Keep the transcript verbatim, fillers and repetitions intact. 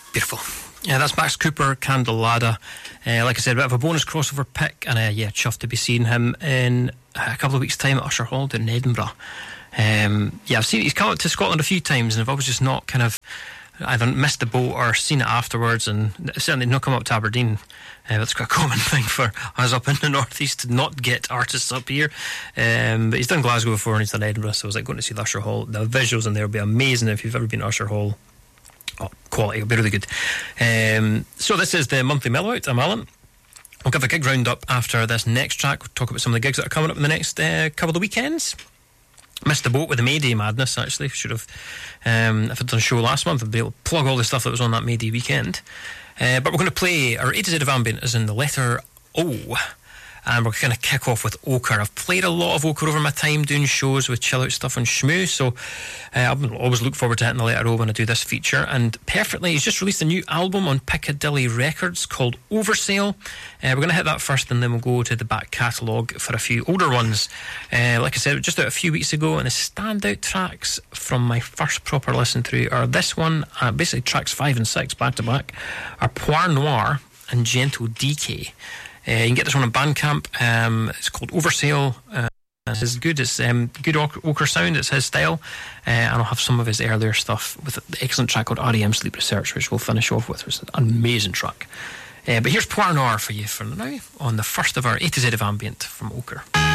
Beautiful. Yeah, that's Max Cooper, Candlelada. Uh, like I said, a bit of a bonus crossover pick, and uh, yeah, chuffed to be seeing him in a couple of weeks' time at Usher Hall down in Edinburgh. Um, yeah, I've seen he's come up to Scotland a few times, and I've always just not kind of either missed the boat or seen it afterwards, and certainly not come up to Aberdeen. Uh, that's quite a common thing for us up in the northeast to not get artists up here. Um, but he's done Glasgow before and he's done Edinburgh, so I was like going to see the Usher Hall. The visuals in there will be amazing if you've ever been to Usher Hall. Oh, quality, it'll be really good. Um, so this is the monthly mellow out. I'm Alan. We'll give a gig roundup after this next track. We'll talk about some of the gigs that are coming up in the next uh, couple of weekends. Missed the boat with the May Day madness, actually. Should have, um, if I'd done a show last month, I'd be able to plug all the stuff that was on that May Day weekend. Uh, but we're going to play our A to Z of ambient as in the letter O, and we're going to kick off with Ochre. I've played a lot of Ochre over my time doing shows with chill out stuff on Shmoo, so uh, I always look forward to hitting the letter O when I do this feature. And perfectly, he's just released a new album on Piccadilly Records called Oversale. Uh, we're going to hit that first, and then we'll go to the back catalogue for a few older ones. Uh, like I said, just out a few weeks ago, and the standout tracks from my first proper listen through are this one, uh, basically tracks five and six back to back, are Poire Noir and Gentle Decay. Uh, you can get this one on Bandcamp. Um, it's called Oversale. Uh, it's good. It's um, good ochre sound. It's his style. Uh, and I'll have some of his earlier stuff with the excellent track called R E M Sleep Research, which we'll finish off with. It's an amazing track. Uh, but here's Poire Noir for you for now on the first of our A to Z of ambient from Ochre.